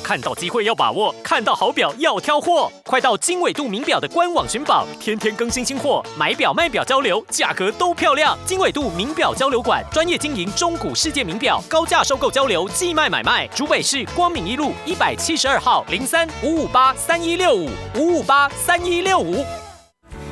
看到机会要把握，看到好表要挑货，快到经纬度名表的官网寻宝，天天更新新货，买表卖表交流，价格都漂亮。经纬度名表交流馆专业经营中古世界名表，高价收购交流，寄卖买卖。竹北市光明一路172号03-558-3165，558-3165。